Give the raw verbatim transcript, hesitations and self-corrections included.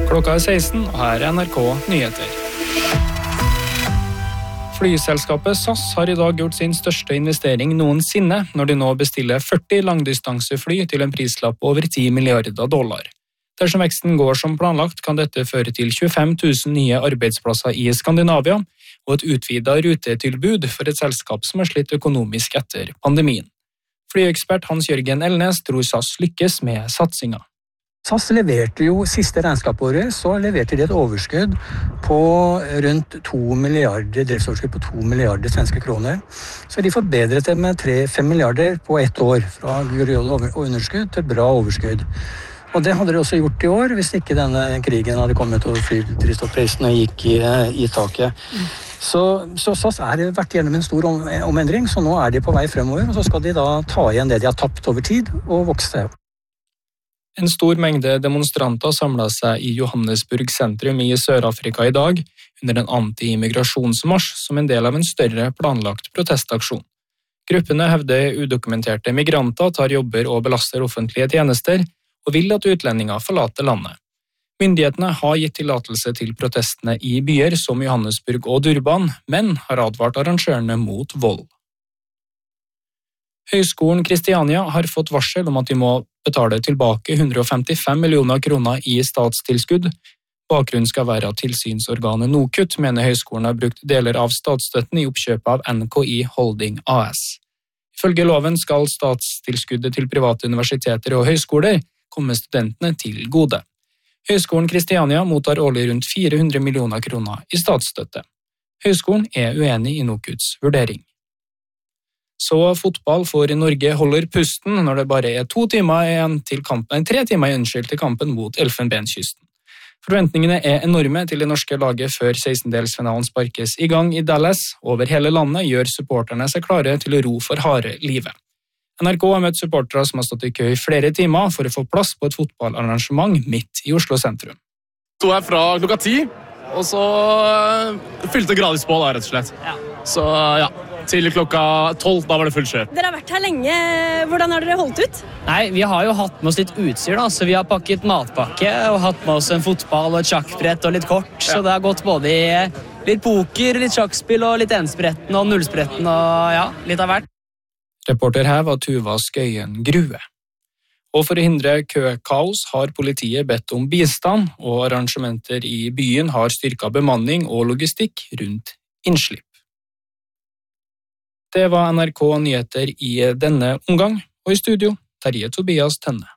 Klokka er seksten, og her er N R K Nyheter. Flyselskapet S A S har i dag gjort sin største investering noensinne når de nå bestiller førti langdistansefly til en prislapp på over ti milliarder dollar. Dersom veksten går som planlagt, kan dette føre til tjuefem tusen nye arbeidsplasser i Skandinavia og et utvidet rutetilbud for et selskap som har slitt økonomisk etter pandemien. Flyekspert Hans-Jørgen Elnes tror S A S lykkes med satsingen. S A S leverte jo siste regnskapsåret, så leverte de et overskudd på rundt to milliarder, driftsoverskudd på to milliarder svenske kroner. Så de forbedret det med tre til fem milliarder på ett år, fra grådig underskudd til bra overskudd. Og det hadde de også gjort i år, hvis ikke denne krigen hadde kommet og flydrivstoffprisene gikk i, i taket. Så, så S A S er vært gjennom en stor om, omendring, så nå er de på vei fremover, og så skal de da ta igjen det de har tapt over tid og vokse. En stor mengde demonstranter samlet seg i Johannesburg sentrum i Sør-Afrika i dag under en anti-immigrasjonsmarsj som en del av en større planlagt protestaksjon. Gruppene hevder udokumenterte migranter tar jobber og belaster offentlige tjenester, og vil at utlendinger forlater landet. Myndighetene har gitt tillatelse til protestene i byer som Johannesburg og Durban, men har advart arrangørene mot vold. Høgskolen Kristiania har fått varsel om at de må betale tilbake hundre og femtifem millioner kroner i statstilskudd. Bakgrunnen skal være at tilsynsorganet NOKUT mener høgskolen har brukt deler av statsstøtten i oppkjøpet av N K I Holding A S. Ifølge loven skal statstilskuddet til private universiteter og høgskoler komme studentene til gode. Høgskolen Kristiania mottar årlig rundt fire hundre millioner kroner i statsstøtte. Høgskolen er uenig i NOKUTs vurdering. Så fotball for Norge holder pusten når det bare er to timer igjen til kampen, tre timer unnskyld til kampen mot Elfenbenskysten. Forventningene er enorme til det norske laget før sekstendedelsfinalen sparkes i gang i Dallas. Over hele landet gjør supporterne seg klare til å ro for harde livet. N R K har møtt supportere som har stått i kø i flere timer for å få plass på et fotballarrangement midt i Oslo sentrum. Så er fra klokka ti, og så fylte gradvis på da, rett og slett. Ja. Så ja, til klokka tolv, da var det fullt kjør. Dere har vært her lenge. Hvordan har dere holdt ut? Nei, vi har jo hatt med oss litt utstyr, da, så vi har pakket matpakke og hatt med oss en fotball og et sjakkbrett og litt kort, ja. Så det har gått både i litt poker, litt sjakkspill og litt enspretten og nullspretten og ja, litt av hvert. Reporter her var Tuva Skøyen Grue. Og for å hindre køkaos har politiet bedt om bistand, og arrangementer i byen har styrket bemanning og logistikk rundt innslipp. Det var N R K Nyheter i denne omgang, og i studio Terje Tobias Tenne.